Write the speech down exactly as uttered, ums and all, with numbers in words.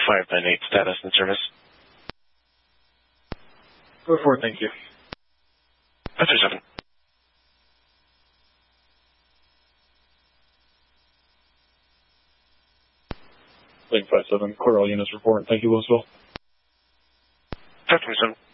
five nine eight status and service. Go for it, thank you. five three seven. Link five seven, quarter all units report. Thank you, Louisville. five twenty-seven.